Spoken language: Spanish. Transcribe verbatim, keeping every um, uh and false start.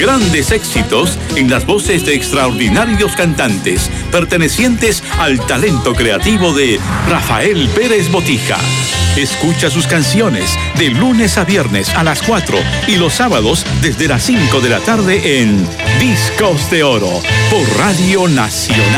grandes éxitos en las voces de extraordinarios cantantes pertenecientes al talento creativo de Rafael Pérez Botija. Escucha sus canciones de lunes a viernes a las cuatro y los sábados desde las cinco de la tarde en Discos de Oro por Radio Nacional.